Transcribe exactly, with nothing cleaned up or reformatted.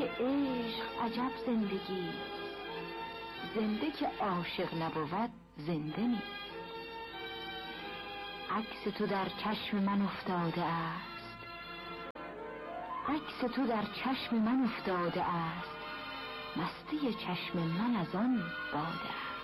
عشق عجب زندگی، زنده که عاشق نبود زنده نیست. عکس تو در چشم من افتاده است، عکس تو در چشم من افتاده است، مستی چشم من از آن باده است.